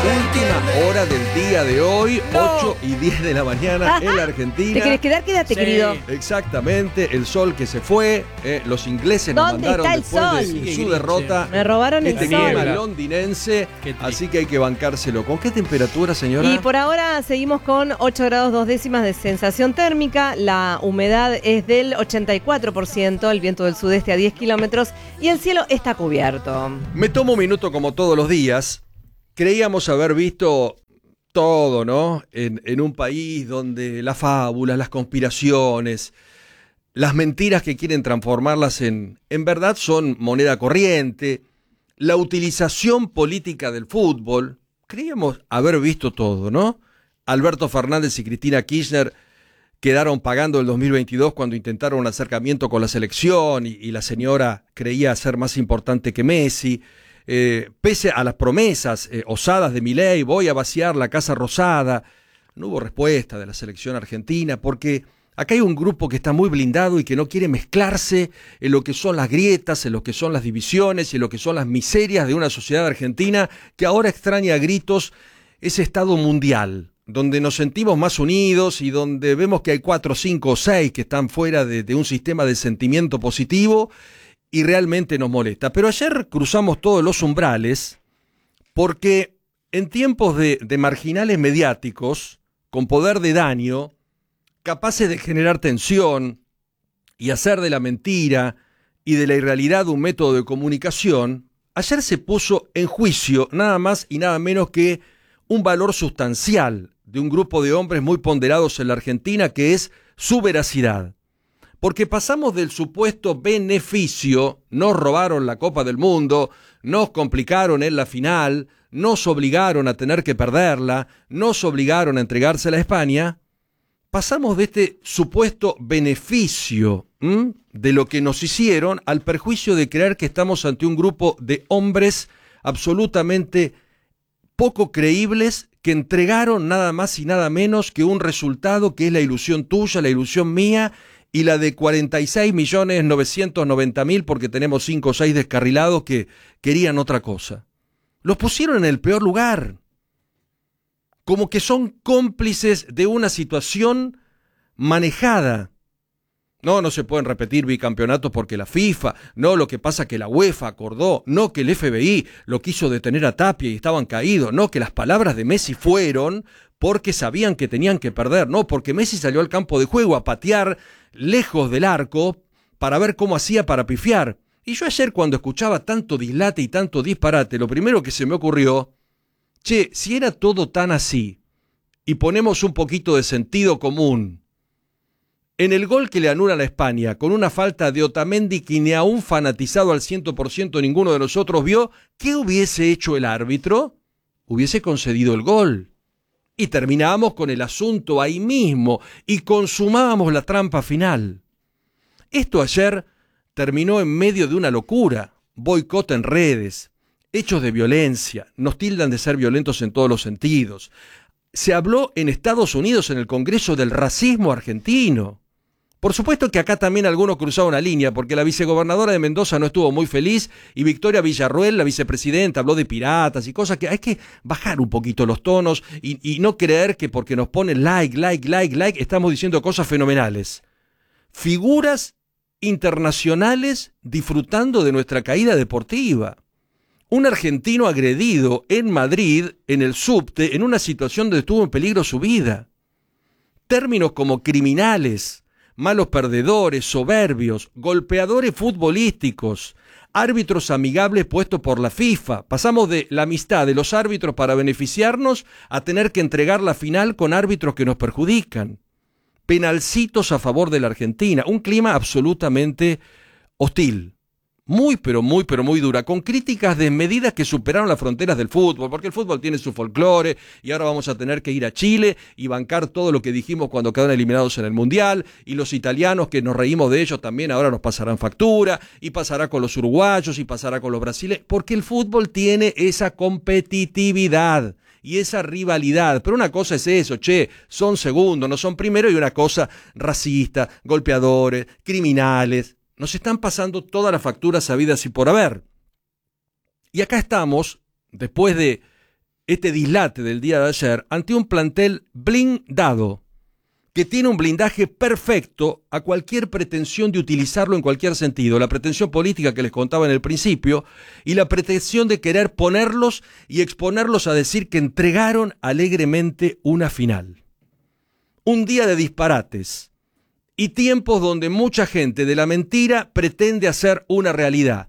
Última hora del día de hoy, 8:10 de la mañana en la Argentina. ¿Te querés quedar? Quédate, querido. Exactamente, el sol que se fue, los ingleses nos mandaron después de su derrota. Me robaron el clima sol. londinense, así que hay que bancárselo. ¿Con qué temperatura, señora? Y por ahora seguimos con 8 grados 2 décimas de sensación térmica, la humedad es del 84%, el viento del sudeste a 10 kilómetros y el cielo está cubierto. Me tomo un minuto como todos los días. Creíamos haber visto todo, ¿no? En un país donde las fábulas, las conspiraciones, las mentiras que quieren transformarlas en verdad son moneda corriente, la utilización política del fútbol. Creíamos haber visto todo, ¿no? Alberto Fernández y Cristina Kirchner quedaron pagando el 2022 cuando intentaron un acercamiento con la selección y la señora creía ser más importante que Messi. Pese a las promesas osadas de Milei, voy a vaciar la Casa Rosada, no hubo respuesta de la selección argentina porque acá hay un grupo que está muy blindado y que no quiere mezclarse en lo que son las grietas, en lo que son las divisiones y en lo que son las miserias de una sociedad argentina que ahora extraña a gritos ese estado mundial, donde nos sentimos más unidos y donde vemos que hay 4, 5 o 6 que están fuera de un sistema de sentimiento positivo y realmente nos molesta. Pero ayer cruzamos todos los umbrales porque en tiempos de marginales mediáticos, con poder de daño, capaces de generar tensión y hacer de la mentira y de la irrealidad un método de comunicación, ayer se puso en juicio nada más y nada menos que un valor sustancial de un grupo de hombres muy ponderados en la Argentina, que es su veracidad. Porque pasamos del supuesto beneficio, nos robaron la Copa del Mundo, nos complicaron en la final, nos obligaron a tener que perderla, nos obligaron a entregársela a España, pasamos de este supuesto beneficio de lo que nos hicieron al perjuicio de creer que estamos ante un grupo de hombres absolutamente poco creíbles que entregaron nada más y nada menos que un resultado que es la ilusión tuya, la ilusión mía, y la de 46.990.000 porque tenemos 5 o 6 descarrilados que querían otra cosa. Los pusieron en el peor lugar. Como que son cómplices de una situación manejada. No se pueden repetir bicampeonatos porque la FIFA, no, lo que pasa que la UEFA acordó, no, que el FBI lo quiso detener a Tapia y estaban caídos, no, que las palabras de Messi fueron porque sabían que tenían que perder, no, porque Messi salió al campo de juego a patear lejos del arco para ver cómo hacía para pifiar. Y yo ayer cuando escuchaba tanto dislate y tanto disparate, lo primero que se me ocurrió, si era todo tan así, y ponemos un poquito de sentido común, en el gol que le anulan a España, con una falta de Otamendi que ni aún fanatizado al 100% ninguno de nosotros vio, ¿qué hubiese hecho el árbitro? Hubiese concedido el gol. Y terminábamos con el asunto ahí mismo y consumábamos la trampa final. Esto ayer terminó en medio de una locura, boicot en redes, hechos de violencia, nos tildan de ser violentos en todos los sentidos. Se habló en Estados Unidos en el Congreso del racismo argentino. Por supuesto que acá también algunos cruzaron una línea, porque la vicegobernadora de Mendoza no estuvo muy feliz y Victoria Villarruel, la vicepresidenta, habló de piratas y cosas que hay que bajar un poquito los tonos y no creer que porque nos ponen like, estamos diciendo cosas fenomenales. Figuras internacionales disfrutando de nuestra caída deportiva. Un argentino agredido en Madrid, en el subte, en una situación donde estuvo en peligro su vida. Términos como criminales, malos perdedores, soberbios, golpeadores futbolísticos, árbitros amigables puestos por la FIFA. Pasamos de la amistad de los árbitros para beneficiarnos a tener que entregar la final con árbitros que nos perjudican. Penalcitos a favor de la Argentina. Un clima absolutamente hostil. Muy dura, con críticas desmedidas que superaron las fronteras del fútbol, porque el fútbol tiene su folclore y ahora vamos a tener que ir a Chile y bancar todo lo que dijimos cuando quedaron eliminados en el Mundial, y los italianos que nos reímos de ellos también ahora nos pasarán factura, y pasará con los uruguayos y pasará con los brasileños, porque el fútbol tiene esa competitividad y esa rivalidad. Pero una cosa es eso, son segundos, no son primero, y una cosa racista, golpeadores, criminales. Nos están pasando todas las facturas habidas y por haber. Y acá estamos, después de este dislate del día de ayer ante un plantel blindado, que tiene un blindaje perfecto a cualquier pretensión de utilizarlo en cualquier sentido. La pretensión política que les contaba en el principio y la pretensión de querer ponerlos y exponerlos a decir que entregaron alegremente una final. Un día de disparates y tiempos donde mucha gente de la mentira pretende hacer una realidad.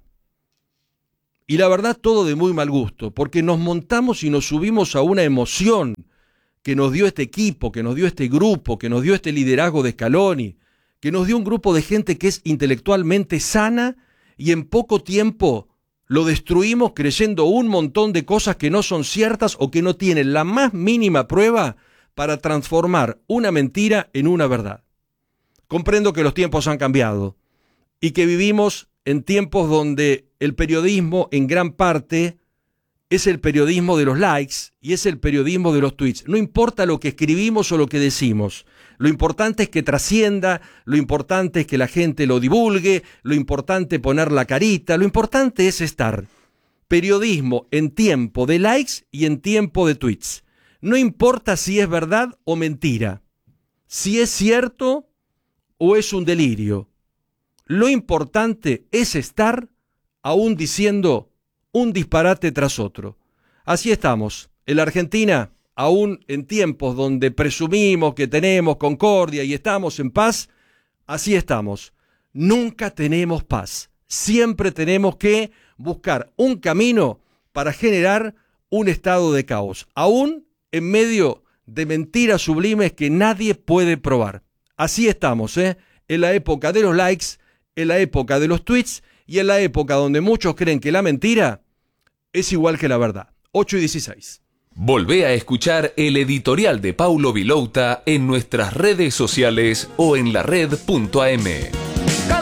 Y la verdad, todo de muy mal gusto, porque nos montamos y nos subimos a una emoción que nos dio este equipo, que nos dio este grupo, que nos dio este liderazgo de Scaloni, que nos dio un grupo de gente que es intelectualmente sana, y en poco tiempo lo destruimos creyendo un montón de cosas que no son ciertas o que no tienen la más mínima prueba para transformar una mentira en una verdad. Comprendo que los tiempos han cambiado y que vivimos en tiempos donde el periodismo en gran parte es el periodismo de los likes y es el periodismo de los tweets. No importa lo que escribimos o lo que decimos. Lo importante es que trascienda, lo importante es que la gente lo divulgue, lo importante es poner la carita, lo importante es estar. Periodismo en tiempo de likes y en tiempo de tweets. No importa si es verdad o mentira, si es cierto o es un delirio. Lo importante es estar aún diciendo un disparate tras otro. Así estamos. En la Argentina, aún en tiempos donde presumimos que tenemos concordia y estamos en paz, así estamos. Nunca tenemos paz. Siempre tenemos que buscar un camino para generar un estado de caos, aún en medio de mentiras sublimes que nadie puede probar. Así estamos, en la época de los likes, en la época de los tweets y en la época donde muchos creen que la mentira es igual que la verdad. 8:16. Volvé a escuchar el editorial de Paulo Vilouta en nuestras redes sociales o en lared.am.